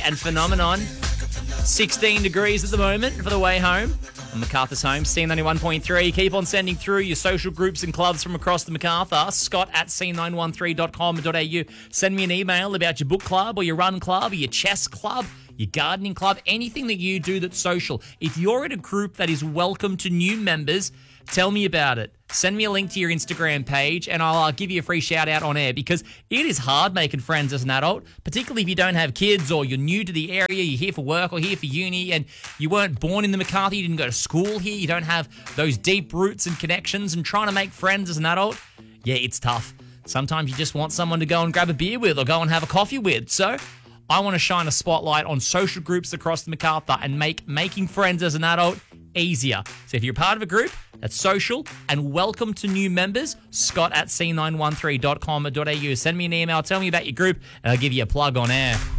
and Phenomenon. 16 degrees at the moment for the way home. On MacArthur's home, C91.3. Keep on sending through your social groups and clubs from across the MacArthur. Scott at c913.com.au. Send me an email about your book club or your run club or your chess club, your gardening club, anything that you do that's social. If you're in a group that is welcome to new members, tell me about it. Send me a link to your Instagram page and I'll give you a free shout out on air, because it is hard making friends as an adult, particularly if you don't have kids or you're new to the area, you're here for work or here for uni and you weren't born in the MacArthur, you didn't go to school here, you don't have those deep roots and connections, and trying to make friends as an adult, yeah, it's tough. Sometimes you just want someone to go and grab a beer with or go and have a coffee with. So I want to shine a spotlight on social groups across the MacArthur and make making friends as an adult easier. So if you're part of a group that's social and welcome to new members, Scott at c913.com.au. Send me an email, tell me about your group, and I'll give you a plug on air.